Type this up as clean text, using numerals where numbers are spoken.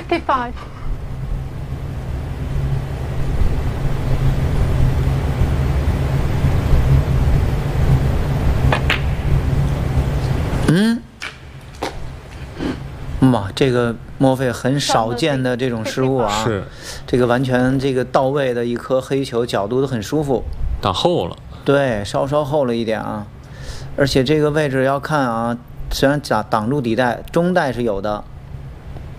55. 哇，这个莫非很少见的这种失误啊！ 是， 这个完全这个到位的一颗黑球，角度都很舒服。 打后了。 对，稍稍后了一点啊，而且这个位置要看啊，虽然挡住底带，中带是有的，